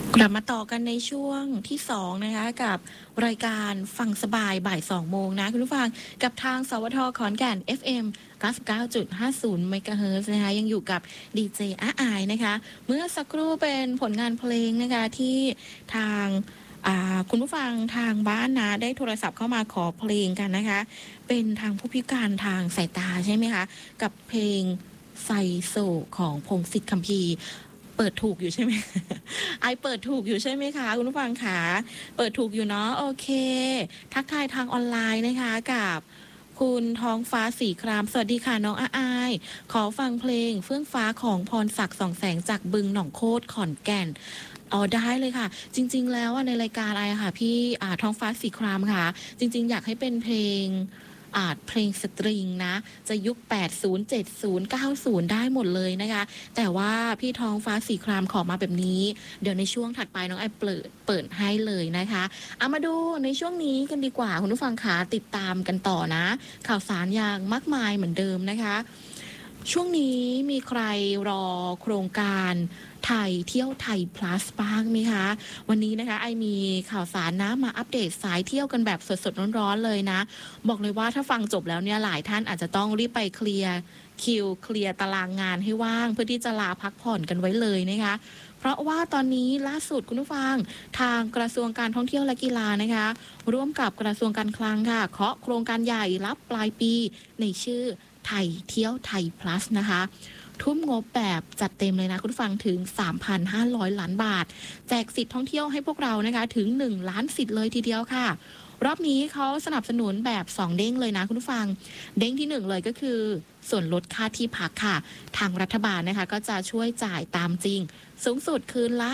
กลับมาต่อกันในช่วงที่2นะคะกับรายการฟังสบายบ่าย2โมงนะคุณผู้ฟังกับทางสวทขอนแก่น FM 99.50 เมกะเฮิรตซ์นะคะยังอยู่กับดีเจอาอายนะคะเมื่อสักครู่เป็นผลงานเพลงนะคะที่ทางคุณผู้ฟังทางบ้านนะได้โทรศัพท์เข้ามาขอเพลงกันนะคะเป็นทางผู้พิการทางสายตาใช่ไหมคะกับเพลงไซโซของพงษ์สิทธิ์คัมภีร์เปิดถูกอยู่ใช่ไหม ไอเปิดถูกอยู่ใช่ไหมคะคุณผู้ฟังคะเปิดถูกอยู่เนาะโอเคทักทายทางออนไลน์นะคะกับคุณท้องฟ้าสีครามสวัสดีค่ะน้องอาอายขอฟังเพลงเฟื่องฟ้าของพรศักดิ์ส่องแสงจากบึงหนองโคตรขอนแก่นอ๋อได้เลยค่ะจริงๆแล้วในรายการอะไรค่ะพี่ท้องฟ้าสีครามค่ะจริงๆอยากให้เป็นเพลงเพลงสตริงนะจะยุค80 70 90ได้หมดเลยนะคะแต่ว่าพี่ท้องฟ้าสีครามขอมาแบบนี้เดี๋ยวในช่วงถัดไปน้องไอเปิดให้เลยนะคะเอามาดูในช่วงนี้กันดีกว่าคุณผู้ฟังคะติดตามกันต่อนะข่าวสารอย่างมากมายเหมือนเดิมนะคะช่วงนี้มีใครรอโครงการไทยเที่ยวไทย plus บ้างไหมคะวันนี้นะคะไอมีข่าวสารนะมาอัปเดตสายเที่ยวกันแบบสดๆร้อนๆเลยนะบอกเลยว่าถ้าฟังจบแล้วเนี่ยหลายท่านอาจจะต้องรีบไปเคลียร์คิวเคลียร์ตารางงานให้ว่างเพื่อที่จะลาพักผ่อนกันไว้เลยนะคะเพราะว่าตอนนี้ล่าสุดคุณผู้ฟังทางกระทรวงการท่องเที่ยวและกีฬานะคะร่วมกับกระทรวงการคลังค่ะเคาะโครงการใหญ่รับปลายปีในชื่อไทยเที่ยวไทย plus นะคะทุ่มงบแบบจัดเต็มเลยนะคุณผู้ฟังถึง 3,500 ล้านบาทแจกสิทธิ์ท่องเที่ยวให้พวกเรานะคะถึง1ล้านสิทธิ์เลยทีเดียวค่ะรอบนี้เขาสนับสนุนแบบ2เด้งเลยนะคุณผู้ฟังเด้งที่1เลยก็คือส่วนลดค่าที่พักค่ะทางรัฐบาลนะคะก็จะช่วยจ่ายตามจริงสูงสุดคืนละ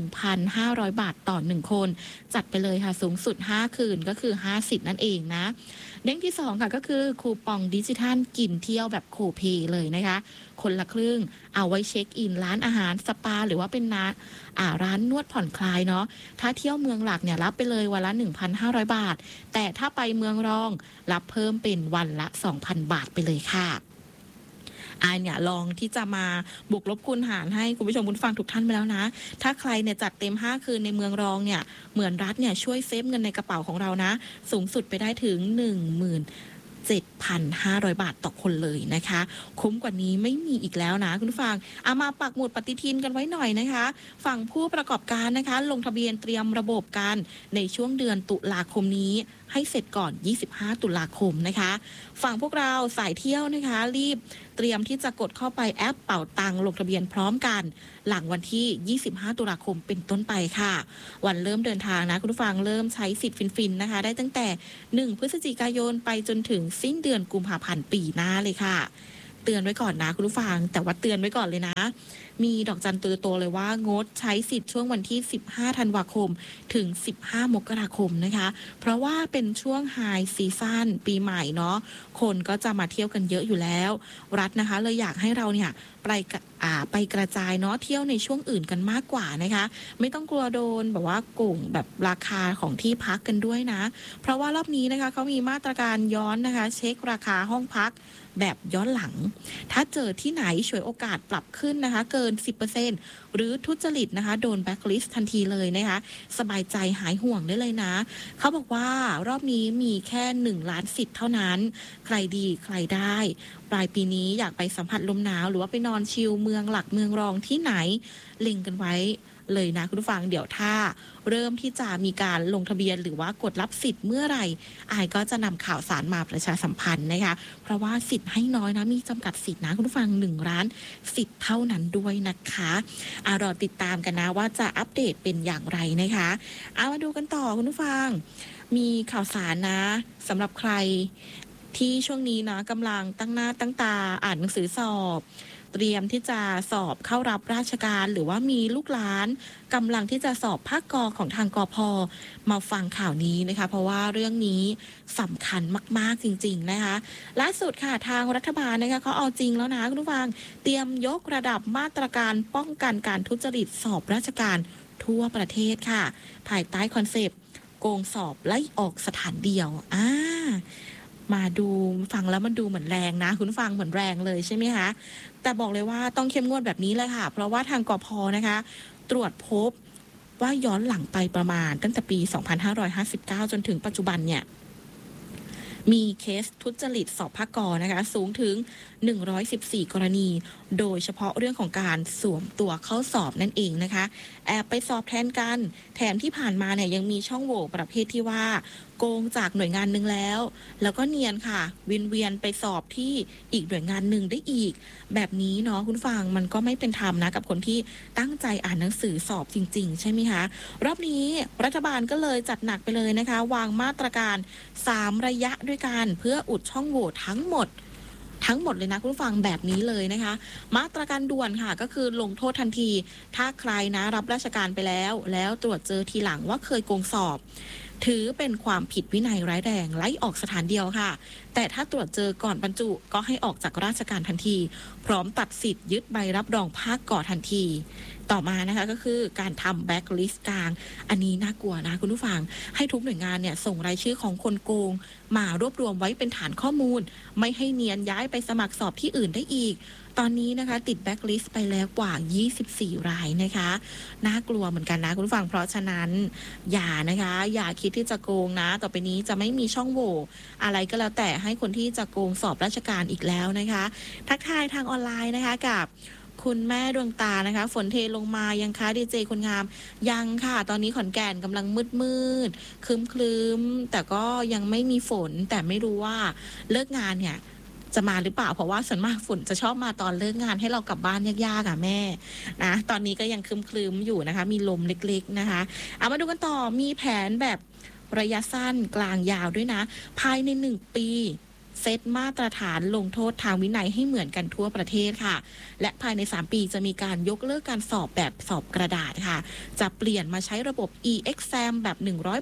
1,500 บาทต่อ1คนจัดไปเลยค่ะสูงสุด5คืนก็คือ5สิทธิ์นั่นเองนะเด้งที่2ค่ะก็คือคูปองดิจิทัลกินเที่ยวแบบโคเพเลยนะคะคนละครึ่งเอาไว้เช็คอินร้านอาหารสปาหรือว่าเป็นร้านนวดผ่อนคลายเนาะถ้าเที่ยวเมืองหลักเนี่ยรับไปเลยวันละ 1,500 บาทแต่ถ้าไปเมืองรองรับเพิ่มเป็นวันละ 2,000 บาทไปเลยค่ะเนี่ยลองที่จะมาบวกลบคูณหารให้คุณผู้ชมคุณฟังทุกท่านไปแล้วนะถ้าใครเนี่ยจัดเต็ม5คืนในเมืองรองเนี่ยเหมือนรัฐเนี่ยช่วยเซฟเงินในกระเป๋าของเรานะสูงสุดไปได้ถึง 7,500 บาทต่อคนเลยนะคะคุ้มกว่านี้ไม่มีอีกแล้วนะคุณผู้ฟังเอามาปักหมุดปฏิทินกันไว้หน่อยนะคะฝั่งผู้ประกอบการนะคะลงทะเบียนเตรียมระบบกันในช่วงเดือนตุลาคมนี้ให้เสร็จก่อน 25 ตุลาคมนะคะฝั่งพวกเราสายเที่ยวนะคะรีบเตรียมที่จะกดเข้าไปแอปเป่าตังลงทะเบียนพร้อมกันหลังวันที่ 25 ตุลาคมเป็นต้นไปค่ะวันเริ่มเดินทางนะคุณผู้ฟังเริ่มใช้สิทธิ์ฟินๆนะคะได้ตั้งแต่1พฤศจิกายนไปจนถึงสิ้นเดือนกุมภาพันธ์ปีหน้าเลยค่ะเตือนไว้ก่อนนะคุณผู้ฟังแต่ว่าเตือนไว้ก่อนเลยนะมีดอกจันตัวโตเลยว่างดใช้สิทธิ์ช่วงวันที่15ธันวาคมถึง15มกราคมนะคะเพราะว่าเป็นช่วงไฮซีซั่นปีใหม่เนาะคนก็จะมาเที่ยวกันเยอะอยู่แล้วรัฐนะคะเลยอยากให้เราเนี่ยไปกระจายเนาะเที่ยวในช่วงอื่นกันมากกว่านะคะไม่ต้องกลัวโดนแบบว่าโกงแบบราคาของที่พักกันด้วยนะเพราะว่ารอบนี้นะคะเขามีมาตรการย้อนนะคะเช็คราคาห้องพักแบบย้อนหลังถ้าเจอที่ไหนฉวยโอกาสปรับขึ้นนะคะเกิน 10% หรือทุจริตนะคะโดนแบล็คลิสต์ทันทีเลยนะคะสบายใจหายห่วงได้เลยนะเขาบอกว่ารอบนี้มีแค่1ล้านสิทธิ์เท่านั้นใครดีใครได้ปลายปีนี้อยากไปสัมผัสลมหนาวหรือว่าไปนอนชิลเมืองหลักเมืองรองที่ไหนเล็งกันไว้เลยนะคุณผู้ฟังเดี๋ยวถ้าเริ่มที่จะมีการลงทะเบียนหรือว่ากดรับสิทธิ์เมื่อไหร่อายก็จะนำข่าวสารมาประชาสัมพันธ์นะคะเพราะว่าสิทธิ์ให้น้อยนะมีจำกัดสิทธิ์นะคุณผู้ฟัง1ล้านสิทธิ์เท่านั้นด้วยนะคะรอติดตามกันนะว่าจะอัปเดตเป็นอย่างไรนะคะมาดูกันต่อคุณผู้ฟังมีข่าวสารนะสำหรับใครที่ช่วงนี้นะกำลังตั้งหน้าตั้งตาอ่านหนังสือสอบเตรียมที่จะสอบเข้ารับราชการหรือว่ามีลูกหลานกำลังที่จะสอบภาคกของทางกพ.มาฟังข่าวนี้นะคะเพราะว่าเรื่องนี้สำคัญมากๆจริงๆนะคะล่าสุดค่ะทางรัฐบาลนะคะเขาเอาจริงแล้วนะคุณผู้ฟังเตรียมยกระดับมาตรการป้องกันการทุจริตสอบราชการทั่วประเทศค่ะภายใต้คอนเซปต์โกงสอบไล่ออกสถานเดียวมาดูฟังแล้วมันดูเหมือนแรงนะคุณฟังเหมือนแรงเลยใช่ไหมคะแต่บอกเลยว่าต้องเข้มงวดแบบนี้เลยค่ะเพราะว่าทางกพ.นะคะตรวจพบว่าย้อนหลังไปประมาณตั้งแต่ปี 2559 จนถึงปัจจุบันเนี่ยมีเคสทุจริตสอบภาคกนะคะสูงถึง114 กรณีโดยเฉพาะเรื่องของการสวมตัวเข้าสอบนั่นเองนะคะแอบไปสอบแทนกันแถมที่ผ่านมาเนี่ยยังมีช่องโหว่ประเภทที่ว่าโกงจากหน่วยงานหนึ่งแล้วก็เนียนค่ะวินเวียนไปสอบที่อีกหน่วยงานหนึ่งได้อีกแบบนี้เนาะคุณฟังมันก็ไม่เป็นธรรมนะกับคนที่ตั้งใจอ่านหนังสือสอบจริงๆใช่ไหมคะรอบนี้รัฐบาลก็เลยจัดหนักไปเลยนะคะวางมาตรการ3 ระยะด้วยกันเพื่ออุดช่องโหว่ทั้งหมดเลยนะคุณผู้ฟังแบบนี้เลยนะคะมาตรการด่วนค่ะก็คือลงโทษทันทีถ้าใครนะรับราชการไปแล้วตรวจเจอทีหลังว่าเคยโกงสอบถือเป็นความผิดวินัยร้ายแรงไล่ออกสถานเดียวค่ะแต่ถ้าตรวจเจอก่อนบรรจุก็ให้ออกจากราชการทันทีพร้อมตัดสิทธิ์ยึดใบรับรองภาคก่อทันทีต่อมานะคะก็คือการทำแบ็คลิสต์กลางอันนี้น่ากลัวนะคุณผู้ฟังให้ทุกหน่วยงานเนี่ยส่งรายชื่อของคนโกงมารวบรวมไว้เป็นฐานข้อมูลไม่ให้เนียนย้ายไปสมัครสอบที่อื่นได้อีกตอนนี้นะคะติดแบ็คลิสต์ไปแล้วกว่า24 รายนะคะน่ากลัวเหมือนกันนะคุณผู้ฟังเพราะฉะนั้นอย่าคิดที่จะโกงนะต่อไปนี้จะไม่มีช่องโหว่อะไรก็แล้วแต่ให้คนที่จะโกงสอบราชการอีกแล้วนะคะทักทายทางออนไลน์นะคะกับคุณแม่ดวงตานะคะฝนเทลงมายังคะดีเจคนงามยังค่ะตอนนี้ขอนแก่นกำลังมืดครึ้มแต่ก็ยังไม่มีฝนแต่ไม่รู้ว่าเลิกงานเนี่ยจะมาหรือเปล่าเพราะว่าส่วนมากฝนจะชอบมาตอนเลิกงานให้เรากลับบ้านยากๆอ่ะแม่นะตอนนี้ก็ยังครึ้มอยู่นะคะมีลมเล็กๆนะคะเอามาดูกันต่อมีแผนแบบระยะสั้นกลางยาวด้วยนะภายใน1 ปีเซตมาตรฐานลงโทษทางวินัยให้เหมือนกันทั่วประเทศค่ะและภายใน3 ปีจะมีการยกเลิกการสอบแบบสอบกระดาษค่ะจะเปลี่ยนมาใช้ระบบ e-exam แบบ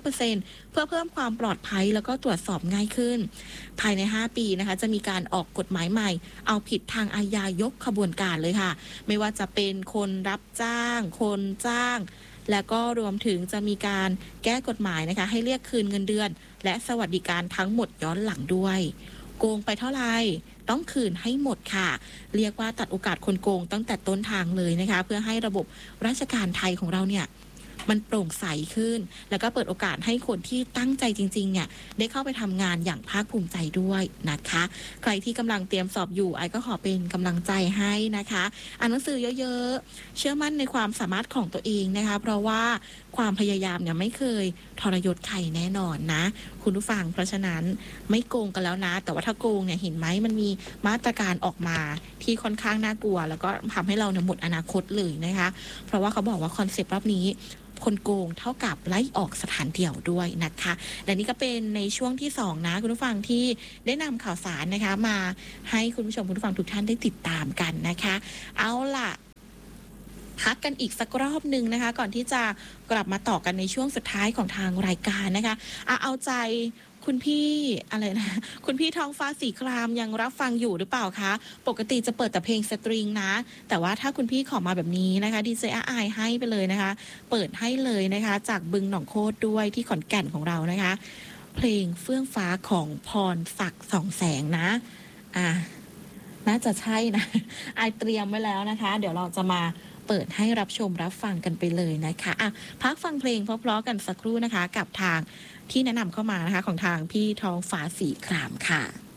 100% เพื่อเพิ่มความปลอดภัยแล้วก็ตรวจสอบง่ายขึ้นภายใน5 ปีนะคะจะมีการออกกฎหมายใหม่เอาผิดทางอาญายกขบวนการเลยค่ะไม่ว่าจะเป็นคนรับจ้างคนจ้างและก็รวมถึงจะมีการแก้กฎหมายนะคะให้เรียกคืนเงินเดือนและสวัสดิการทั้งหมดย้อนหลังด้วยโกงไปเท่าไหร่ต้องคืนให้หมดค่ะเรียกว่าตัดโอกาสคนโกงตั้งแต่ต้นทางเลยนะคะเพื่อให้ระบบราชการไทยของเราเนี่ยมันโปร่งใสขึ้นแล้วก็เปิดโอกาสให้คนที่ตั้งใจจริงๆเนี่ยได้เข้าไปทำงานอย่างภาคภูมิใจด้วยนะคะใครที่กำลังเตรียมสอบอยู่ไอ้ก็ขอเป็นกำลังใจให้นะคะอ่านหนังสือเยอะๆเชื่อมั่นในความสามารถของตัวเองนะคะเพราะว่าความพยายามเนี่ยไม่เคยทรยศใครแน่นอนนะคุณผู้ฟังเพราะฉะนั้นไม่โกงกันแล้วนะแต่ว่าถ้าโกงเนี่ยเห็นไหมมันมีมาตรการออกมาที่ค่อนข้างน่ากลัวแล้วก็ทำให้เราเนี่ยหมดอนาคตเลยนะคะเพราะว่าเขาบอกว่าคอนเซปต์รอบนี้คนโกงเท่ากับไล่ออกสถานเดี่ยวด้วยนะคะและนี่ก็เป็นในช่วงที่2นะคุณผู้ฟังที่ได้นำข่าวสารนะคะมาให้คุณผู้ชมคุณผู้ฟังทุกท่านได้ติดตามกันนะคะเอาล่ะพักกันอีกสักรอบหนึ่งนะคะก่อนที่จะกลับมาต่อกันในช่วงสุดท้ายของทางรายการนะคะเอาใจคุณพี่อะไรนะคุณพี่ทองฟ้าสีครามยังรับฟังอยู่หรือเปล่าคะปกติจะเปิดแต่เพลงสตริงนะแต่ว่าถ้าคุณพี่ขอมาแบบนี้นะคะดีเจอาให้ไปเลยนะคะเปิดให้เลยนะคะจากบึงหนองโคตรด้วยที่ขอนแก่นของเรานะคะเพลงเฟื่องฟ้าของพรศักดิ์ส่องแสงนะน่าจะใช่นะไอเตรียมไว้แล้วนะคะเดี๋ยวเราจะมาเปิดให้รับชมรับฟังกันไปเลยนะคะพักฟังเพลงเพราะๆกันสักครู่นะคะกับทางที่แนะนำเข้ามานะคะของทางพี่ทองฟ้าสีครามค่ะ